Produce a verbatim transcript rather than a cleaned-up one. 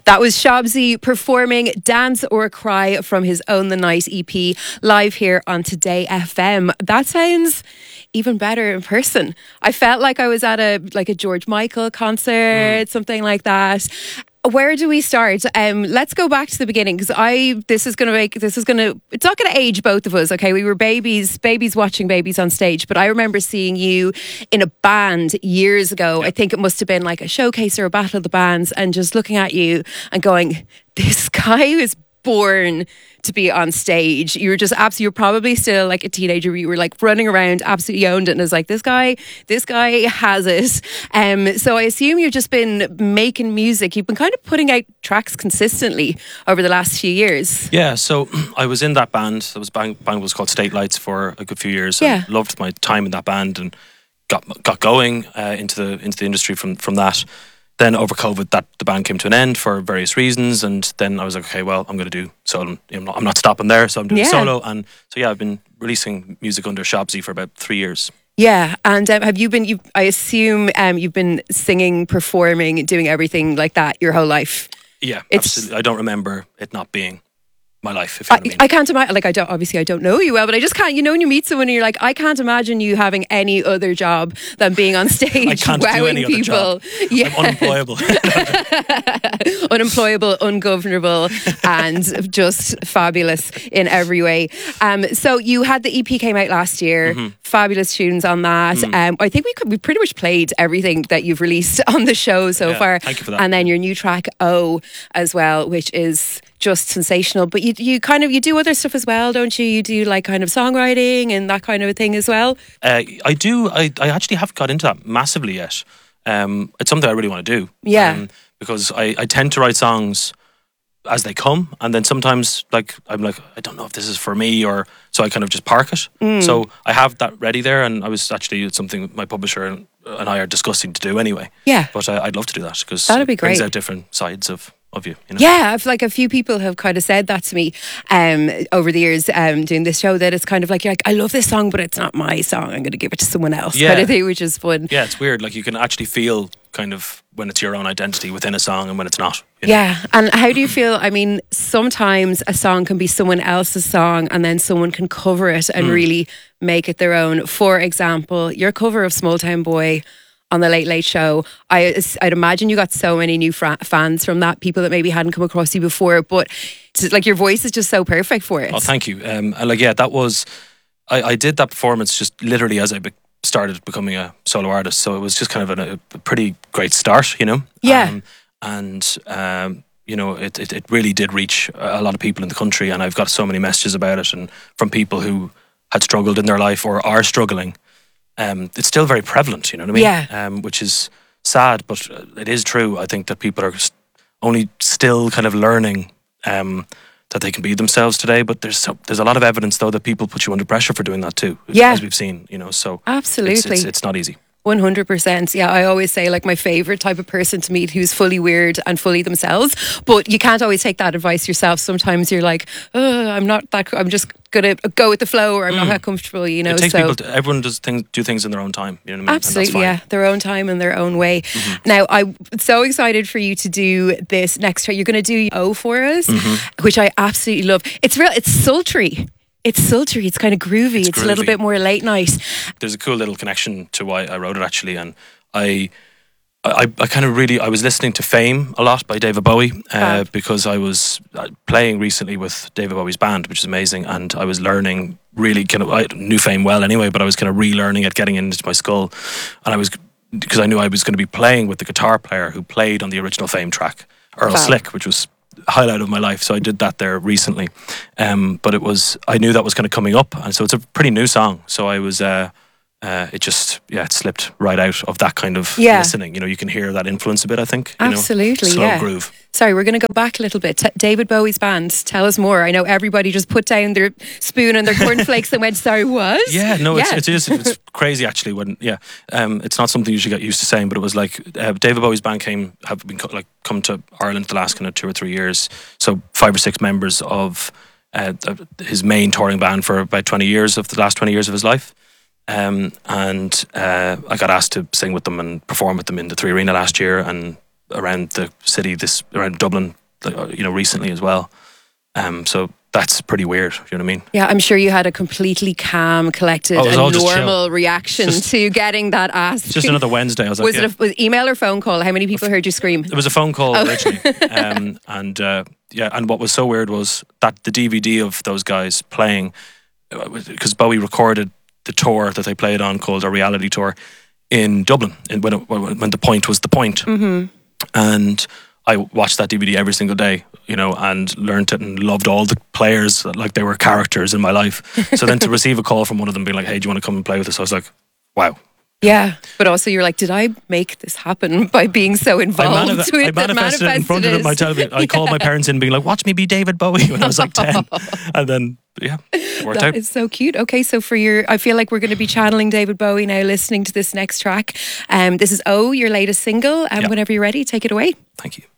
That was Shabzy performing Dance or Cry from his Own the Night E P live here on Today F M. That sounds even better in person. I felt like I was at a like a George Michael concert, mm. something like that. Where do we start? Um, let's go back to the beginning because I this is going to make this is going to it's not going to age both of us. Okay, we were babies, babies watching babies on stage, but I remember seeing you in a band years ago. Yeah. I think it must have been like a showcase or a battle of the bands, and just looking at you and going, "This guy was born to be on stage." You were just absolutely, you're probably still like a teenager. You were like running around, absolutely owned it, and I was like, this guy, this guy has it. Um, so I assume you've just been making music. You've been kind of putting out tracks consistently over the last few years. Yeah, so I was in that band. That was band, band was called State Lights for a good few years. Yeah, I loved my time in that band and got got going uh, into the into the industry from from that. Then over COVID, that the band came to an end for various reasons, and then I was like, okay, well, I'm going to do solo. I'm not, I'm not stopping there, so I'm doing yeah. solo. And so yeah, I've been releasing music under Shabzy for about three years. Yeah, and um, have you been? You, I assume um, you've been singing, performing, doing everything like that your whole life. Yeah, it's, absolutely. I don't remember it not being my life, if you know I, what I mean. I can't imagine, like I don't, obviously I don't know you well, but I just can't, you know, when you meet someone and you're like, I can't imagine you having any other job than being on stage. I can't wowing do any people. other job. Yeah. I'm unemployable. Unemployable, ungovernable, and just fabulous in every way. Um, so you had the E P came out last year, mm-hmm. fabulous tunes on that. Mm-hmm. Um, I think we could, we pretty much played everything that you've released on the show so yeah, far. Thank you for that. And then your new track, Oh, as well, which is just sensational. But you you kind of you do other stuff as well, don't you? You do like kind of songwriting and that kind of a thing as well. Uh, I do. I, I actually haven't got into that massively yet. Um, it's something I really want to do. Yeah. Um, because I, I tend to write songs as they come, and then sometimes like I'm like I don't know if this is for me, or so I kind of just park it. Mm. So I have that ready there, and I was actually it's something my publisher and, and I are discussing to do anyway. Yeah. But uh, I'd love to do that because that'd be it great. brings out different sides of. Of you, you know? Yeah, I've like a few people have kind of said that to me um, over the years um, doing this show, that it's kind of like you're like, I love this song, but it's not my song. I'm going to give it to someone else. Yeah. Kind of thing, which is fun. Yeah, it's weird. Like you can actually feel kind of when it's your own identity within a song and when it's not. You know? Yeah, and how do you feel? I mean, sometimes a song can be someone else's song and then someone can cover it and mm. really make it their own. For example, your cover of Small Town Boy on the Late Late Show, I, I'd imagine you got so many new fra- fans from that, people that maybe hadn't come across you before, but like your voice is just so perfect for it. Oh, thank you. Um, and like, yeah, that was, I, I did that performance just literally as I be- started becoming a solo artist, so it was just kind of a, a pretty great start, you know? Yeah. Um, and, um, you know, it, it, it really did reach a lot of people in the country, and I've got so many messages about it, and from people who had struggled in their life or are struggling. Um, it's still very prevalent, you know what I mean? Yeah. Um, which is sad, but it is true. I think that people are only still kind of learning um, that they can be themselves today. But there's so, there's a lot of evidence, though, that people put you under pressure for doing that too. Yeah. As we've seen, you know. So absolutely, it's, it's, it's not easy. one hundred percent. Yeah, I always say like my favourite type of person to meet who's fully weird and fully themselves. But you can't always take that advice yourself. Sometimes you're like, oh, I'm not that, I'm just going to go with the flow, or I'm mm. not that comfortable, you know. It takes so people to, everyone does things, do things in their own time, you know what I mean? Absolutely, yeah. Their own time and their own way. Mm-hmm. Now, I'm so excited for you to do this next track. You're going to do Oh for us, mm-hmm. which I absolutely love. It's real, it's sultry. It's sultry, it's kind of groovy, it's, it's groovy. A little bit more late night. There's a cool little connection to why I wrote it actually, and I I, I kind of really, I was listening to Fame a lot by David Bowie uh, because I was playing recently with David Bowie's band, which is amazing, and I was learning really kind of, I knew Fame well anyway, but I was kind of relearning it, getting into my skull, and I was, because I knew I was going to be playing with the guitar player who played on the original Fame track, Earl Fab. Slick, which was highlight of my life, so I did that there recently, um, but it was, I knew that was kind of coming up, and so it's a pretty new song, so I was uh, uh, it just yeah it slipped right out of that kind of yeah. listening, you know, you can hear that influence a bit, I think, you absolutely know, slow yeah. groove. Sorry, we're going to go back a little bit. T- David Bowie's band, tell us more. I know everybody just put down their spoon and their cornflakes and went, sorry, what? Yeah, no, yeah. It's, it is, it's crazy actually when, yeah, um, it's not something you should get used to saying, but it was like, uh, David Bowie's band came, have been co- like come to Ireland the last kind of two or three years. So five or six members of uh, his main touring band for about twenty years of the last twenty years of his life. Um, and uh, I got asked to sing with them and perform with them in the Three Arena last year, and around the city, this around Dublin, you know, recently as well. Um, so that's pretty weird. You know what I mean? Yeah, I'm sure you had a completely calm, collected, oh, and normal reaction just, to getting that asked. Just another Wednesday. I was like, was yeah. it a was email or phone call? How many people heard you scream? It was a phone call oh. originally, um, and uh, yeah. And what was so weird was that the D V D of those guys playing, because Bowie recorded the tour that they played on called a reality tour in Dublin, in, when it, when the point was the point, mm-hmm. and I watched that D V D every single day, you know, and learned it and loved all the players like they were characters in my life. So then to receive a call from one of them being like, hey, do you want to come and play with us? I was like, wow. Yeah, but also you're like, did I make this happen by being so involved I manif- with I manifested it in front of my television. I called my parents in being like, watch me be David Bowie when I was like ten. And then, yeah, it worked that out. It's so cute. Okay, so for your, I feel like we're going to be channeling David Bowie now listening to this next track. Um, This is Oh, your latest single. And um, yeah. whenever you're ready, take it away. Thank you.